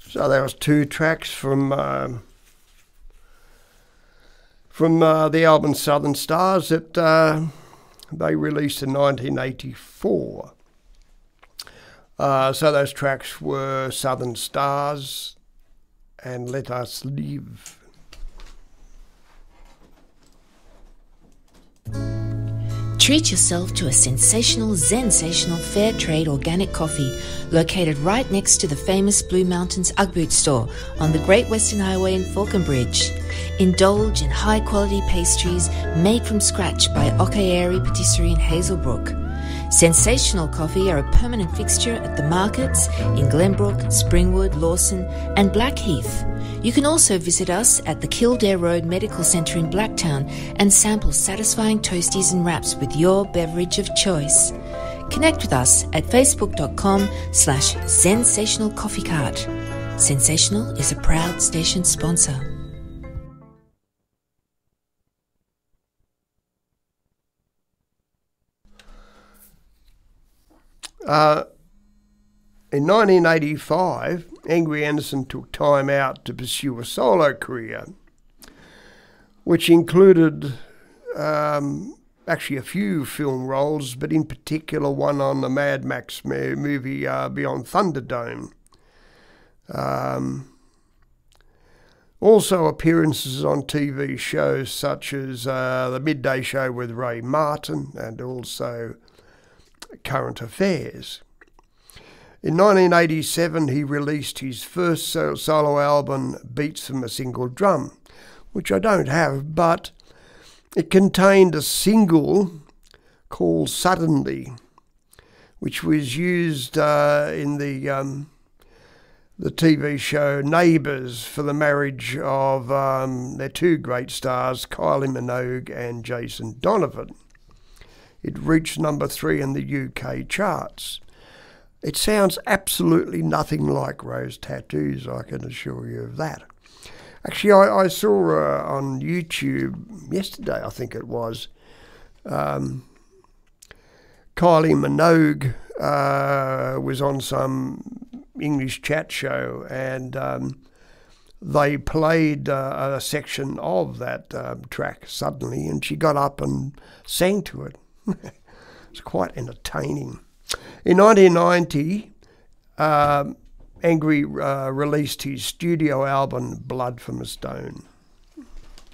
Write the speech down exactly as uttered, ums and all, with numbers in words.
So there was two tracks from uh, from uh, the album Southern Stars that uh, they released in nineteen eighty-four. Uh, so those tracks were Southern Stars and Let Us Live. Treat yourself to a sensational, sensational fair trade organic coffee located right next to the famous Blue Mountains Ugg Boot store on the Great Western Highway in Falconbridge. Indulge in high-quality pastries made from scratch by Okaeri Patisserie in Hazelbrook. Sensational coffee are a permanent fixture at the markets in Glenbrook, Springwood, Lawson and Blackheath. You can also visit us at the Kildare Road Medical Centre in Blacktown and sample satisfying toasties and wraps with your beverage of choice. Connect with us at facebook.com slash sensational coffee cart. Sensational is a proud station sponsor. Uh, in nineteen eighty-five, Angry Anderson took time out to pursue a solo career, which included um, actually a few film roles, but in particular one on the Mad Max movie uh, Beyond Thunderdome. Um, also appearances on T V shows such as uh, The Midday Show with Ray Martin and also Current Affairs. In nineteen eighty-seven, he released his first solo album, Beats from a Single Drum, which I don't have, but it contained a single called Suddenly, which was used uh, in the um, the T V show Neighbours for the marriage of um, their two great stars, Kylie Minogue and Jason Donovan. It reached number three in the U K charts. It sounds absolutely nothing like Rose Tattoos, I can assure you of that. Actually, I, I saw uh, on YouTube yesterday, I think it was, um, Kylie Minogue uh, was on some English chat show and um, they played uh, a section of that uh, track suddenly, and she got up and sang to it. It's quite entertaining. In nineteen ninety, uh, Angry uh, released his studio album Blood from a Stone.